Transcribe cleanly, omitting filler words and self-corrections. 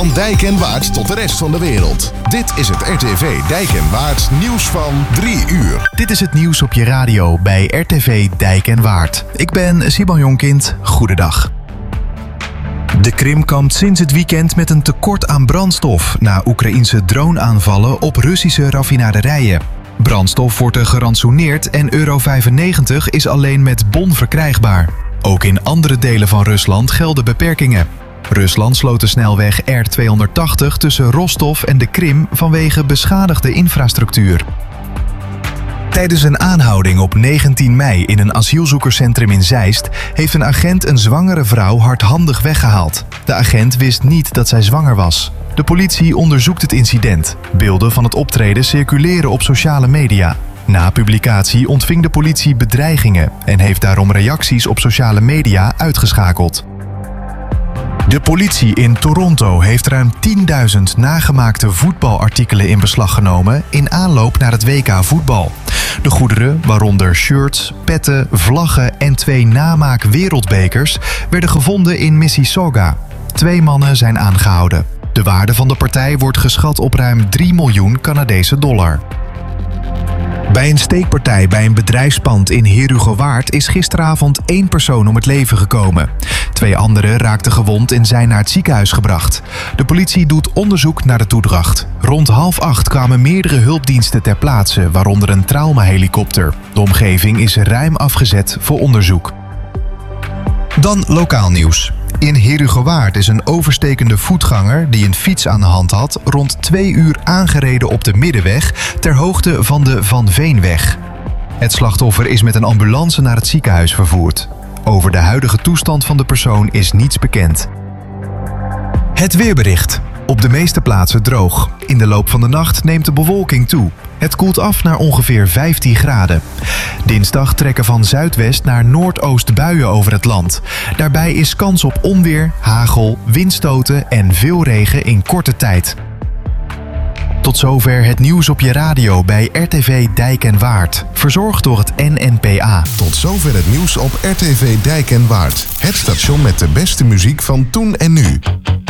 Van Dijk en Waard tot de rest van de wereld. Dit is het RTV Dijk en Waard nieuws van 3 uur. Dit is het nieuws op je radio bij RTV Dijk en Waard. Ik ben Simon Jonkind. Goedendag. De Krim kampt sinds het weekend met een tekort aan brandstof na Oekraïense droneaanvallen op Russische raffinaderijen. Brandstof wordt er gerantsoeneerd en euro 95 is alleen met bon verkrijgbaar. Ook in andere delen van Rusland gelden beperkingen. Rusland sloot de snelweg R280 tussen Rostov en de Krim vanwege beschadigde infrastructuur. Tijdens een aanhouding op 19 mei in een asielzoekerscentrum in Zeist heeft een agent een zwangere vrouw hardhandig weggehaald. De agent wist niet dat zij zwanger was. De politie onderzoekt het incident. Beelden van het optreden circuleren op sociale media. Na publicatie ontving de politie bedreigingen en heeft daarom reacties op sociale media uitgeschakeld. De politie in Toronto heeft ruim 10.000 nagemaakte voetbalartikelen in beslag genomen in aanloop naar het WK voetbal. De goederen, waaronder shirts, petten, vlaggen en 2 namaak wereldbekers, werden gevonden in Mississauga. 2 mannen zijn aangehouden. De waarde van de partij wordt geschat op ruim 3 miljoen Canadese dollar. Bij een steekpartij bij een bedrijfspand in Herugewaard is gisteravond 1 persoon om het leven gekomen. 2 anderen raakten gewond en zijn naar het ziekenhuis gebracht. De politie doet onderzoek naar de toedracht. Rond 7:30 kwamen meerdere hulpdiensten ter plaatse, waaronder een traumahelikopter. De omgeving is ruim afgezet voor onderzoek. Dan lokaal nieuws. In Herugewaard is een overstekende voetganger die een fiets aan de hand had rond 2 uur aangereden op de middenweg ter hoogte van de Van Veenweg. Het slachtoffer is met een ambulance naar het ziekenhuis vervoerd. Over de huidige toestand van de persoon is niets bekend. Het weerbericht. Op de meeste plaatsen droog. In de loop van de nacht neemt de bewolking toe. Het koelt af naar ongeveer 15 graden. Dinsdag trekken van zuidwest naar noordoost buien over het land. Daarbij is kans op onweer, hagel, windstoten en veel regen in korte tijd. Tot zover het nieuws op je radio bij RTV Dijk en Waard. Verzorgd door het NNPA. Tot zover het nieuws op RTV Dijk en Waard. Het station met de beste muziek van toen en nu.